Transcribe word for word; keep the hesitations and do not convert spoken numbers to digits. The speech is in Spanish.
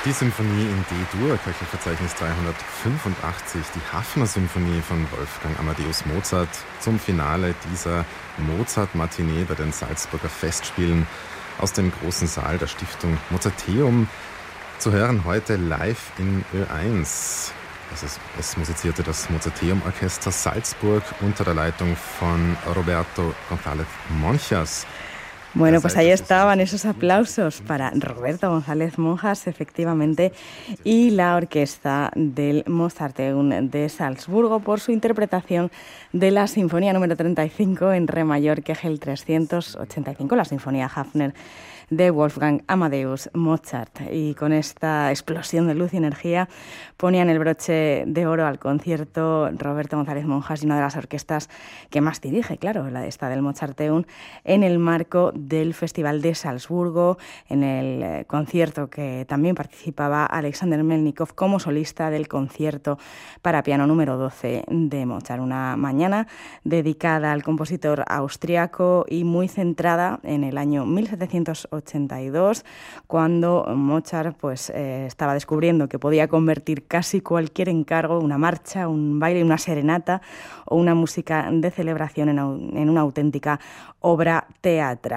Die Symphonie in D-Dur, Köchelverzeichnis dreihundertfünfundachtzig, die Haffner-Symphonie von Wolfgang Amadeus Mozart zum Finale dieser Mozart-Matinee bei den Salzburger Festspielen aus dem großen Saal der Stiftung Mozarteum. Zu hören heute live in Ö eins. Also es, es musizierte das Mozarteum-Orchester Salzburg unter der Leitung von Roberto González Monjas. Bueno, pues ahí estaban esos aplausos para Roberto González Monjas, efectivamente, y la orquesta del Mozarteum de Salzburgo por su interpretación de la Sinfonía número treinta y cinco en Re mayor, Kegel trescientos ochenta y cinco, la Sinfonía Haffner de Wolfgang Amadeus Mozart. Y con esta explosión de luz y energía ponían el broche de oro al concierto Roberto González Monjas y una de las orquestas que más dirige, claro, la esta del Mozarteum, en el marco del Festival de Salzburgo, en el concierto que también participaba Alexander Melnikov como solista del concierto para piano número doce de Mozart. Una mañana dedicada al compositor austriaco y muy centrada en el año mil setecientos ochenta y dos, cuando Mozart pues, eh, estaba descubriendo que podía convertir casi cualquier encargo, una marcha, un baile, una serenata o una música de celebración en, en una auténtica obra teatral.